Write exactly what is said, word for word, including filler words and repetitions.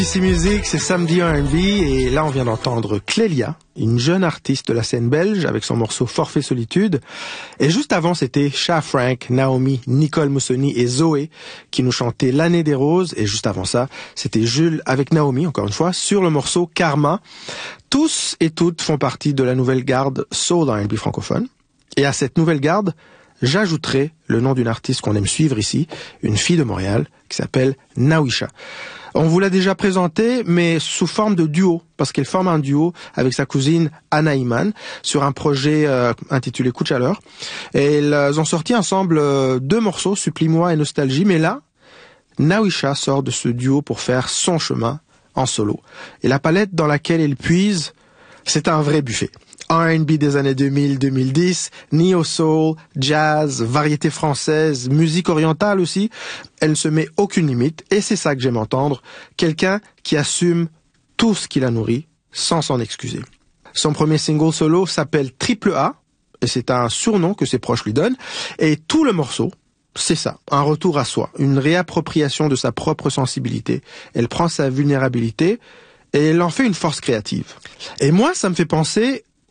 Ici Musique, c'est Samedi R and B et là on vient d'entendre Clélia, une jeune artiste de la scène belge avec son morceau Forfait Solitude. Et juste avant c'était Cha Frank, Naomi, Nicole Moussoni et Zoé qui nous chantaient L'année des roses. Et juste avant ça, c'était Jules avec Naomi, encore une fois, sur le morceau Karma. Tous et toutes font partie de la nouvelle garde Soul R and B francophone. Et à cette nouvelle garde, j'ajouterai le nom d'une artiste qu'on aime suivre ici, une fille de Montréal qui s'appelle Nawisha. On vous l'a déjà présentée, mais sous forme de duo, parce qu'elle forme un duo avec sa cousine Anna Iman sur un projet euh, intitulé Coup de chaleur. Et elles ont sorti ensemble euh, deux morceaux, Supplie-moi et Nostalgie, mais là, Nawisha sort de ce duo pour faire son chemin en solo. Et la palette dans laquelle elle puise, c'est un vrai buffet. R and B des années deux mille deux mille dix, neo-soul, jazz, variété française, musique orientale aussi. Elle ne se met aucune limite et c'est ça que j'aime entendre. Quelqu'un qui assume tout ce qui la nourrit sans s'en excuser. Son premier single solo s'appelle Triple A et c'est un surnom que ses proches lui donnent. Et tout le morceau, c'est ça, un retour à soi, une réappropriation de sa propre sensibilité. Elle prend sa vulnérabilité et elle en fait une force créative. Et moi, ça me fait penser